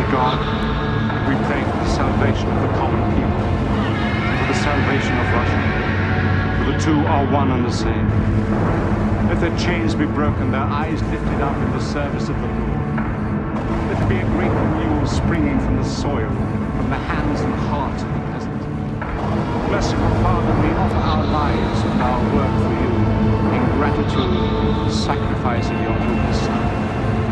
God, we pray for the salvation of the common people, for the salvation of Russia, for the two are one and the same. Let their chains be broken, their eyes lifted up in the service of the Lord. Let there be a great renewal springing from the soil, from the hands and hearts of the peasant. Merciful Father, we offer our lives and our work for you in gratitude for the sacrifice of your only Son.